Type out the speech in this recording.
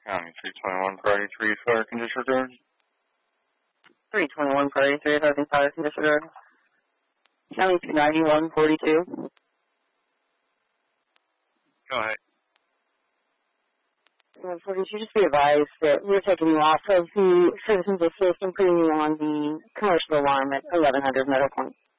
County 321 Priority 3 Fire Conditioner Guard. 321 Priority 3 Fire Conditioner Guard. County 29142. Go ahead. 142, just be advised that we're taking you off of the Citizens Assist and putting you on the commercial alarm at 1100 Meadow Point.